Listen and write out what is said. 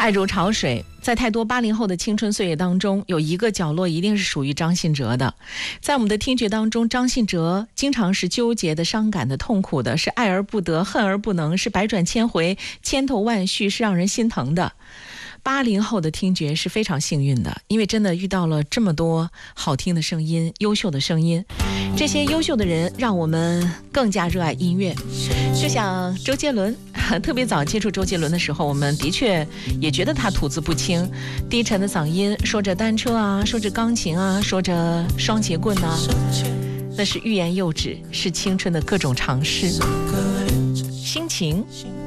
爱如潮水，在太多80后的青春岁月当中，有一个角落一定是属于张信哲的。在我们的听觉当中，张信哲经常是纠结的、伤感的、痛苦的，是爱而不得、恨而不能，是百转千回、千头万绪，是让人心疼的。80后的听觉是非常幸运的，因为真的遇到了这么多好听的声音、优秀的声音。这些优秀的人让我们更加热爱音乐。就像周杰伦，特别早接触周杰伦的时候，我们的确也觉得他吐字不清，低沉的嗓音，说着单车啊，说着钢琴啊，说着双节棍啊，那是欲言又止，是青春的各种尝试。心情